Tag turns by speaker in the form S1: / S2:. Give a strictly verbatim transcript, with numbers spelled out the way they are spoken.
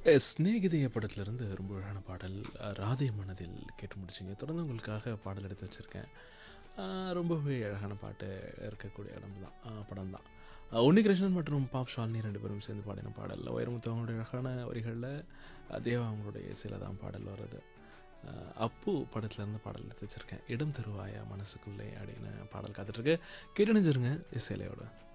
S1: S ஸ்நேகிதிய படத்துலேருந்து ரொம்ப அழகான பாடல் அ, ராதே மனதில் கேட்டு முடிச்சிங்க. தொடர்ந்து உங்களுக்காக பாடல் எடுத்து வச்சுருக்கேன். ரொம்பவே அழகான பாட்டு இருக்கக்கூடிய இடம் தான், அ, படம் தான். அ, உன்னிகிருஷ்ணன் மற்றும் பாப் ஷாலினி ரெண்டு பேரும் சேர்ந்து பாடின பாடல். வைரமுத்து அவங்களுடைய அழகான வரிகளில், அ, தேவா அவங்களுடைய இசையில் தான் பாடல் வருது. அ, அப்பு படத்துலேருந்து பாடல் எடுத்து வச்சுருக்கேன். இடம் தருவாயா மனசுக்குள்ளே அப்படின்னு பாடல் காத்துட்ருக்கு. கேட்டு நினைஞ்சிருங்க இசையிலையோட.